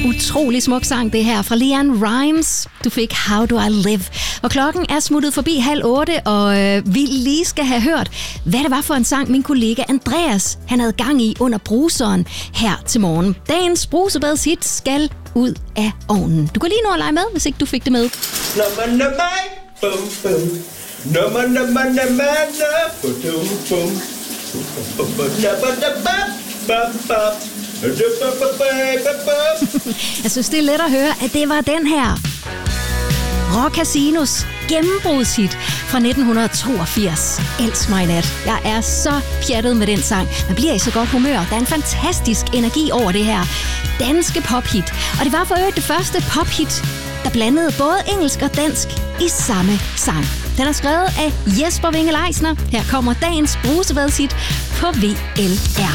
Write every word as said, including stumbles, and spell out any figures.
Utrolig smuk sang det her fra LeAnn Rimes. Du fik How Do I Live. Og klokken er smuttet forbi halv otte, og øh, vi lige skal have hørt, hvad det var for en sang min kollega Andreas, han havde gang i under bruseren her til morgen. Dagens brusebads hit skal ud af ovnen. Du kan lige nå at lege med, hvis ikke du fik det med. Nummer, nummer, bum, bum. Nummer, nummer, nummer, bum, bum. Jeg synes, det er let at høre, at det var den her Rock Casinos gennembrudshit fra nitten toogfirs. Elsk mig nat. Jeg er så pjattet med den sang. Man bliver i så godt humør. Der er en fantastisk energi over det her danske pophit. Og det var for øvrigt det første pophit, der blandede både engelsk og dansk i samme sang. Den er skrevet af Jesper Winge Leisner. Her kommer dagens brusebadshit på V L R.